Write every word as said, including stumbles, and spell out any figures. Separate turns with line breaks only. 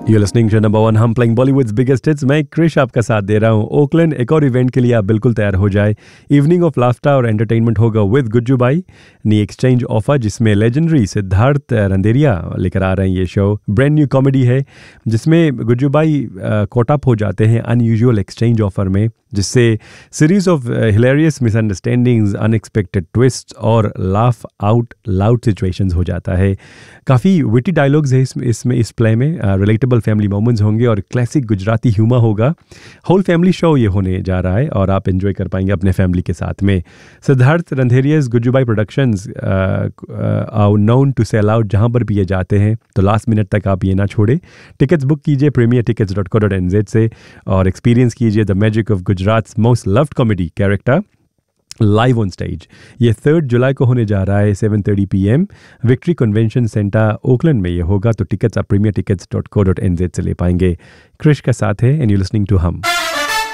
You're listening to number one हम playing Bollywoods biggest hits. मैं क्रिश आपका साथ दे रहा हूँ। ओकलैंड एक और इवेंट के लिए आप बिल्कुल तैयार हो जाए। इवनिंग ऑफ लाफ्टर और एंटरटेनमेंट होगा with Gujju by knee exchange offer, जिसमें लेजेंडरी सिद्धार्थ रंधेरिया लेकर आ रहे हैं। ये शो ब्रांड न्यू कॉमेडी है जिसमें गुज्जू बाई कोट अप हो जाते हैं अनयूजुअल एक्सचेंज ऑफर में, जिससे series of hilarious misunderstandings, unexpected twist और लाफ आउट लाउड सिचुएशंस हो जाता है। काफ़ी विटी डायलॉग्स है इसमें इसमें इस प्ले में, रिलेटेबल फैमिली मोमेंट्स होंगे और क्लासिक गुजराती ह्यूमर होगा। होल फैमिली शो ये होने जा रहा है और आप एंजॉय कर पाएंगे अपने फैमिली के साथ में। Siddharth रंधेरियाज गुज्जूबाई productions are known to sell out, जहाँ पर भी ये जाते हैं तो लास्ट मिनट तक आप ये ना छोड़े। टिकट्स बुक कीजिए premiere tickets dot co dot N Z से और एक्सपीरियंस कीजिए the magic of Gujarat most loved comedy character live on stage. ये थर्ड जुलाई को होने जा रहा है seven thirty P M victory convention centre Oakland में ये होगा। तो टिकट्स आप premiere tickets dot co dot N Z से ले पाएंगे। क्रिश का साथ है एंड यू लिसनिंग टू हम।